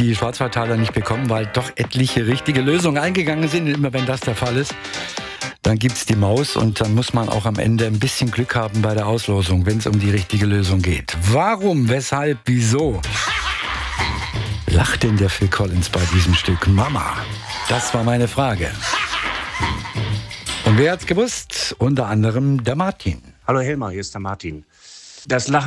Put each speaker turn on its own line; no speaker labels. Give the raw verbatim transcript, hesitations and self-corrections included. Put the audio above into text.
die Schwarzwaldtaler nicht bekommen, weil doch etliche richtige Lösungen eingegangen sind. Und immer wenn das der Fall ist, dann gibt's die Maus und dann muss man auch am Ende ein bisschen Glück haben bei der Auslosung, wenn es um die richtige Lösung geht. Warum, weshalb, wieso lacht denn der Phil Collins bei diesem Stück Mama? Das war meine Frage. Und wer hat's gewusst? Unter anderem der Martin.
Hallo Helmar, hier ist der Martin. Das Lachen